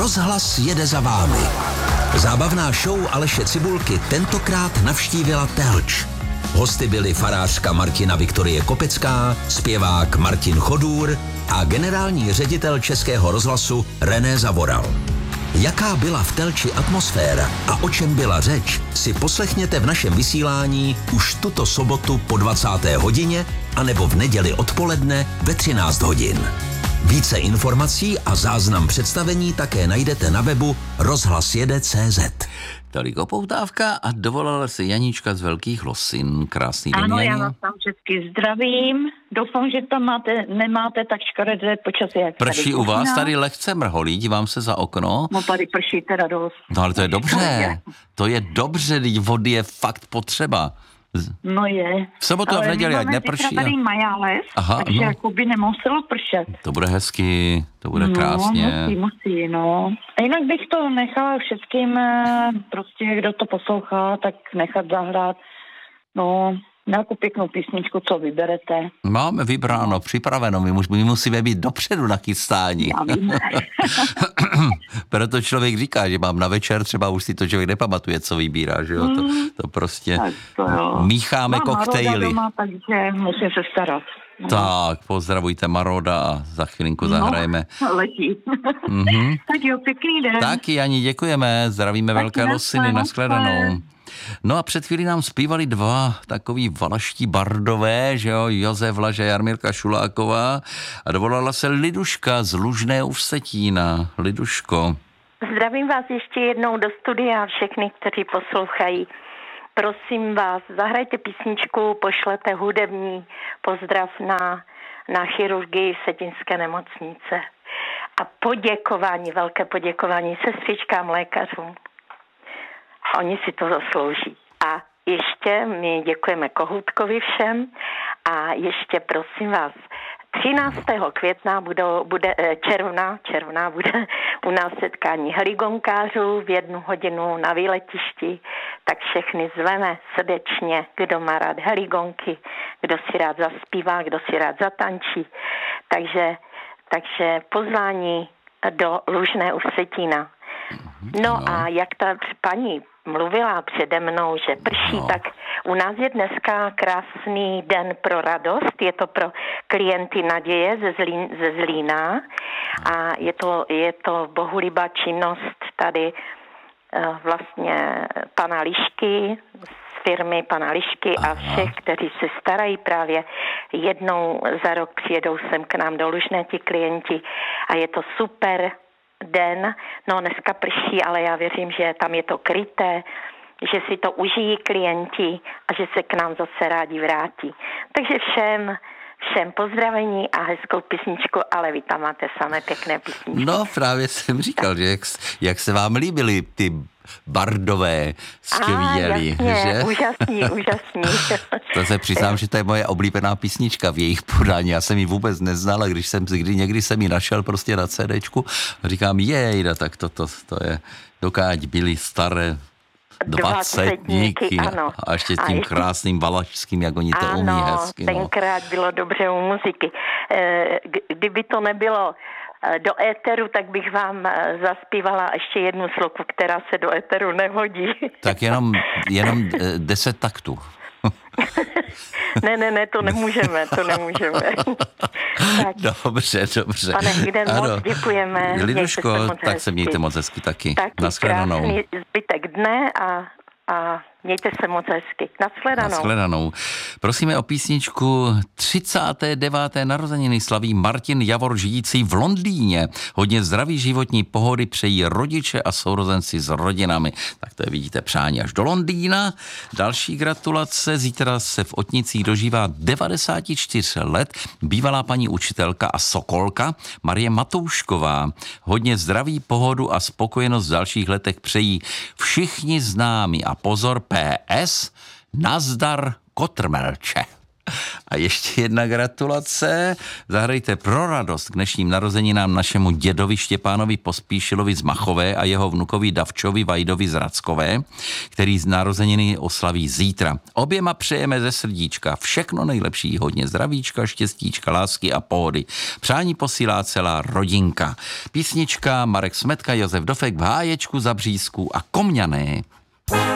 Rozhlas jede za vámi. Zábavná show Aleše Cibulky tentokrát navštívila Telč. Hosty byli farářka Martina Viktorie Kopecká, zpěvák Martin Chodůr a generální ředitel Českého rozhlasu René Zavoral. Jaká byla v Telči atmosféra a o čem byla řeč, si poslechněte v našem vysílání už tuto sobotu po 20. hodině anebo v neděli odpoledne ve 13 hodin. Více informací a záznam představení také najdete na webu rozhlasjede.cz. Toliko poutávka a dovolala se Janíčka z Velkých Losin. Krásný den, Ano, Janí. já vás tam všechny zdravím. Doufám, že tam nemáte tak škaredé počasí, jak tady. Prší u vás, tady lehce mrholí, dívám se za okno. No tady prší teda dost. No ale to je dobře, to je dobře, teď vody je fakt potřeba. No je. V sobotu a v neděli, ať neprší. Ale tady majáles, takže jako by nemuselo pršet. To bude hezky, to bude krásně. Musí, no. A jinak bych to nechala všem, prostě kdo to poslouchá, tak nechat zahrát, no, nějakou pěknou písničku, co vyberete. Máme vybráno, připraveno, my musíme být dopředu na chystání. Já vím. Proto člověk říká, že mám na večer, třeba už si to člověk nepamatuje, co vybírá, že jo, to prostě mícháme koktejly. Doma, takže musím se starat. No. Tak, pozdravujte Maroda a za chvilinku zahrajeme. Letí. Tak jo, pěkný den. Taky, Jani, děkujeme, zdravíme Velké Losiny, nashledanou. No a před chvíli nám zpívali dva takový valaští bardové, že jo, Josef Laže, Jarmírka Šuláková a dovolala se Liduška z Lužné u Vsetína. Liduško. Zdravím vás ještě jednou do studia všechny, kteří poslouchají. Prosím vás, zahrajte písničku, pošlete hudební pozdrav na chirurgii Vsetínské nemocnice. A poděkování, velké poděkování sestřičkám, lékařům. Oni si to zaslouží. A ještě my děkujeme Kohoutkovi všem a ještě prosím vás, 13. května června bude u nás setkání heligonkářů v 1 hodinu na výletišti, tak všechny zveme srdečně, kdo má rád heligonky, kdo si rád zaspívá, kdo si rád zatančí. Takže pozvání do Lužné u Vsetína. No a jak ta paní mluvila přede mnou, že prší, tak u nás je dneska krásný den pro radost. Je to pro klienty Naděje ze Zlína a je to bohulibá činnost tady vlastně pana Lišky, z firmy pana Lišky a všech, kteří se starají právě jednou za rok přijedou sem k nám do Lužné ti klienti a je to super den, no dneska prší, ale já věřím, že tam je to kryté, že si to užijí klienti a že se k nám zase rádi vrátí. Takže všem pozdravení a hezkou písničku, ale vy tam máte samé pěkné písničky. No právě jsem říkal, že jak se vám líbily ty bardové skvělí, že? Úžasní. To se přiznám, že to je moje oblíbená písnička v jejich podání. Já jsem ji vůbec neznal, a někdy jsem ji našel prostě na CDčku a říkám, jejda, tak to je, dokáď byly staré 20 ano. A ještě tím krásným valašským, jak oni to umí hezky. Ano, tenkrát bylo dobře u muziky. Kdyby to nebylo do éteru, tak bych vám zaspívala ještě jednu sloku, která se do éteru nehodí. Tak jenom 10 taktů. Ne, to nemůžeme. Tak. Dobře. Pane Hiden, moc děkujeme. Liduško, tak se mějte moc hezky taky. Taky krásný zbytek dne a mějte se moc hezky. Nashledanou. Prosíme o písničku 39. narozeniny slaví Martin Javor, žijící v Londýně. Hodně zdraví životní pohody přejí rodiče a sourozenci s rodinami. Tak to je, vidíte, přání až do Londýna. Další gratulace. Zítra se v Otnicích dožívá 94 let bývalá paní učitelka a sokolka Marie Matoušková. Hodně zdraví, pohodu a spokojenost v dalších letech přejí všichni známí. A pozor, PS, nazdar kotrmelče. A ještě jedna gratulace. Zahrajte pro radost k dnešním narozeninám našemu dědovi Štěpánovi Pospíšilovi z Machové a jeho vnukovi Davčovi Vajdovi z Rackové, který z narozeniny oslaví zítra. Oběma přejeme ze srdíčka všechno nejlepší, hodně zdravíčka, štěstíčka, lásky a pohody. Přání posílá celá rodinka. Písnička Marek Smetka, Josef Dofek v Háječku, Zabřízku a Komňané.